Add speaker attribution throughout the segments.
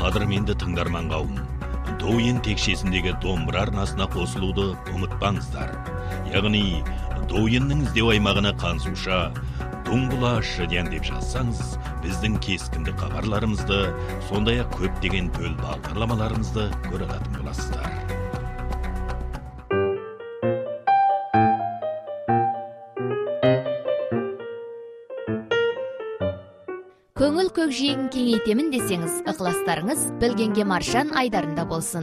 Speaker 1: Қадірменді тыңдарман қауым, Доуен текшесіндегі домбыра арнасына қосылуды ұмытпаңыздар. Яғни, Доуеннің іздеу аймағына қансуша Дуңғыла шыден деп жазсаңыз, біздің кескінді хабарларымызды, сондай-ақ көптеген төл бағдарламаларымызды көре алатын боласыздар.
Speaker 2: Көңіл көкжиегін кеңейтемін десеңіз, ықыластарыңыз Білгенге маржан айдарында болсын.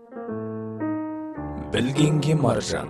Speaker 3: Білгенге маржан.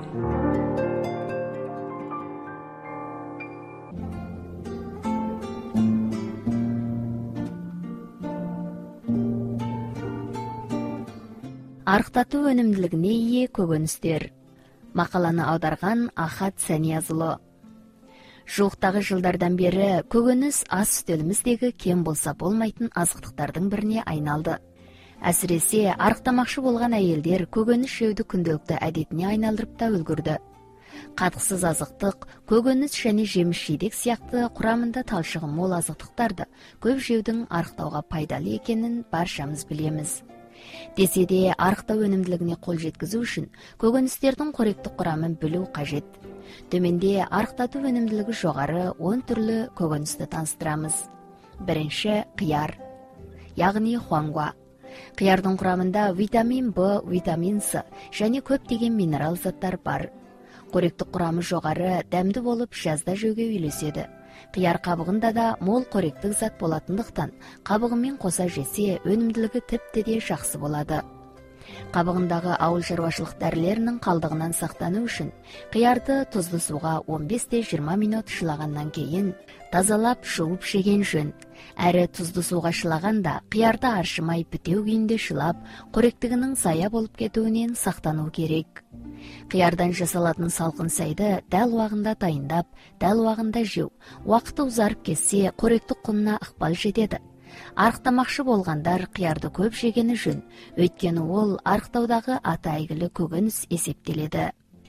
Speaker 2: Арықтату өнімділігіне ие көкөністер. Мақаланы аударған Ахат Саниязұлы. Жуықтағы жылдардан бері көкөніс ас үстеліміздегі кем болса болмайтын азықтықтардың біріне айналды. Әсіресе арықтамақшы болған әйелдер көкөніс жеуді күнделікті әдетіне айналдырып та үлгірді. Қатықсыз азықтық, көкөніс және жеміс-жидек сияқты құрамында талшығы мол азықтықтарды көп жеудің арықтауға пайдалы екенін баршамыз білеміз. Десе де арықтау өнімділігіне қол жеткізу үшін көкөністердің қоректік құрамын білу қажет. Төменде арықтату өнімділігі жоғары 10 түрлі көкөністі таныстырамыз. Бірінші қияр, яғни хуангуа. Қиярдың құрамында витамин В, витамин С және көптеген минерал заттар бар. Қоректік құрамы жоғары, дәмді болып жазда жеуге үйлеседі. Қияр қабығында да мол қоректік зат болатындықтан, қабығымен қоса жесе өнімділігі тіпті де жақсы болады. Қабығындағы ауыл шаруашылық дәрілерінің қалдығынан сақтану үшін қиярды тұзды суға 15-20 минут шылағаннан кейін тазалап жуып жеген жөн. Әрі тұзды суға шылағанда қиярды аршымай бітеу күйінде шылап, қоректігінің зая болып кетуінен сақтану керек. Қиярдан жасалатын салқын сайды дәл уағында дайындап, дәл уағында жеу, уақыты ұзарып кетсе қоректік құнына ықпал жетеді. Арықтамақшы болғандар қиярды көп жегені жөн, өйткені ол арықтаудағы аты әйгілі көкөніс есептеледі.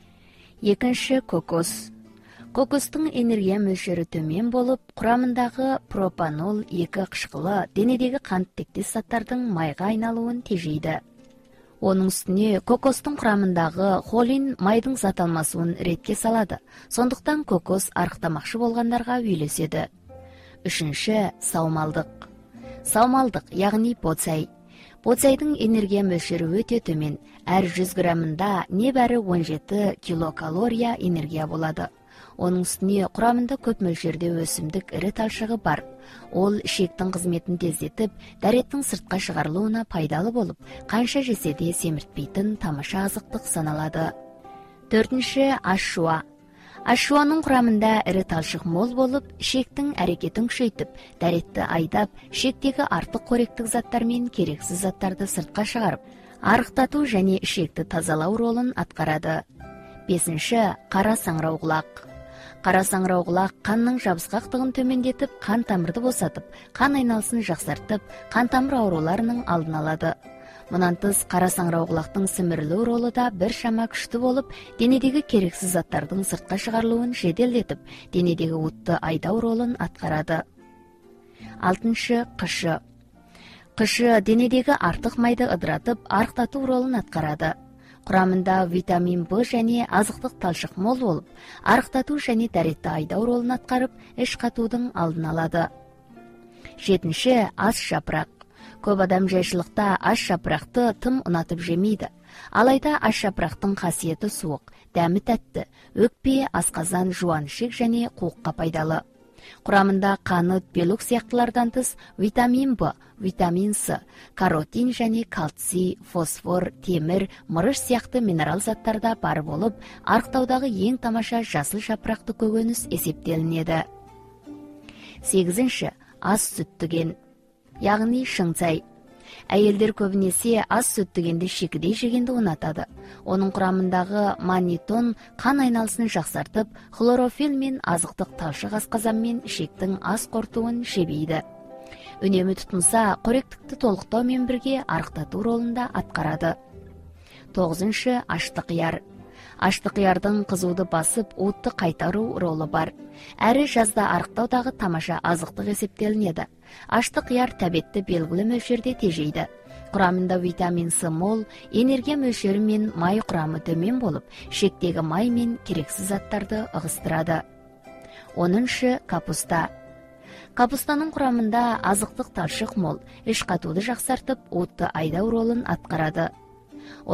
Speaker 2: Екінші кокос. Кокостың энергия мөлшері төмен болып, құрамындағы пропанол 2 қышқылы денедегі қант тектес заттардың майға айналуын тежейді. Оның үстіне кокостың құрамындағы холин майдың зат алмасуын ретке салады. Сондықтан кокос арықтамақшы болғандарға үйлеседі. Үшінші саумалдық. Саумалдық, яғни боцай. Боцайдың энергия мөлшері өте төмен. Әр 100 граммында небәрі 17 килокалория энергия болады. Оның үстіне құрамында көп мөлшерде өсімдік ірі талшығы бар. Ол ішектің қызметін тездетіп, дәреттің сыртқа шығарылуына пайдалы болып, қанша жесе де семіртпейтін тамаша азықтық саналады. Төртінші ашшуа. Ашшуаның құрамында ірі талшық мол болып, ішектің әрекетін күшейтіп, дәретті айдап, ішектегі артық қоректік заттар мен керексіз заттарды сыртқа шығарып, арықтату және ішекті тазалау ролын атқарады. Бесінші қара саңырауқұлақ. Қара саңырауқұлақ қанның жабысқақтығын төмендетіп, қан тамырды босатып, қан айналысын жақсартып, қан тамыр ауруларының алдын алады. Мұнан тыс қара саңырауқұлақтың сімірілу ролы да бір шама күшті болып, денедегі керексіз заттардың сыртқа шығарылуын жеделдетіп, денедегі отты айдау ролын атқарады. Алтыншы қышы. Қышы денедегі артық майды ыдыратып, арықтату ролын атқарады. Құрамында витамин В және азықтық талшық мол болып, арықтату және дәретті айдау ролын атқарып, іш қатудың алдын алады. Жетінші ас жапырақ. Көп адам жайшылықта аш жапырақты тым ұнатып жемейді. Алайда аш жапырақтың қасиеті суық, дәмі тәтті, өкпе, асқазан, жуаншек және қуыққа пайдалы. Құрамында қант, белок сияқтылардан тыс витамин В, витамин С, каротин және кальций, фосфор, темір, мырыш сияқты минерал заттарда бар болып, арықтаудағы ең тамаша жасыл жапырақты көкөніс есептелінеді. Сегізінші ас сүттіген, яғни шыңцай. Әйелдер көбінесе ас сүттігенді шикідей жегенді ұнатады. Оның құрамындағы маннитон қан айналысын жақсартып, хлорофилл мен азықтық талшық асқазан мен ішектің ас қорытуын жебейді. Үнемі тұтынса, қоректікті толықтаумен бірге арықтату ролында атқарады. Тоғызыншы ашты қияр. Ашты қиярдың қызуды басып, отты қайтару ролы бар. Әрі жазда арықтаудағы тамаша азықтық есептелінеді. Ашты қияр тәбетті белгілі мөлшерде тежейді. құрамында витамин С мол, энергия мөлшері мен май құрамы төмен болып, шектегі май мен керексіз заттарды ығыстырады. 10. Капуста. Капустаның құрамында азықтық талшық мол, іш қатуды жақсартып, отты айдау ролын атқарады.